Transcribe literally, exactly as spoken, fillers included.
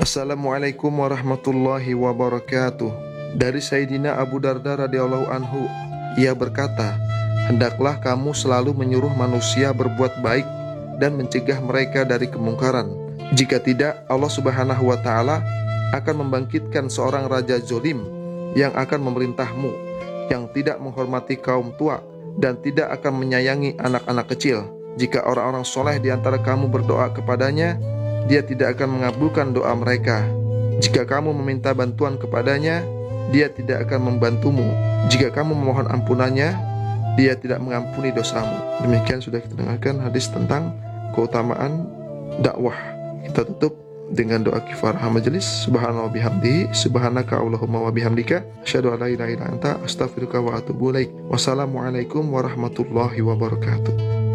Assalamualaikum warahmatullahi wabarakatuh. Dari Sayyidina Abu Darda radhiyallahu anhu, ia berkata, hendaklah kamu selalu menyuruh manusia berbuat baik dan mencegah mereka dari kemungkaran. Jika tidak, Allah subhanahu wa ta'ala akan membangkitkan seorang raja zolim yang akan memerintahmu, yang tidak menghormati kaum tua dan tidak akan menyayangi anak-anak kecil. Jika orang-orang soleh di antara kamu berdoa kepadanya, Dia tidak akan mengabulkan doa mereka. Jika kamu meminta bantuan kepadanya, Dia tidak akan membantumu. Jika kamu memohon ampunannya, Dia tidak mengampuni dosamu. Demikian sudah kita dengarkan hadis tentang keutamaan dakwah. Kita tutup dengan doa kifarah majelis. Subhanallah bihamdihi, subhanaka Allahumma wa bihamdika, asyhadu an la ilaha illa anta, astaghfiruka wa atubu ilaik. Wassalamualaikum warahmatullahi wabarakatuh.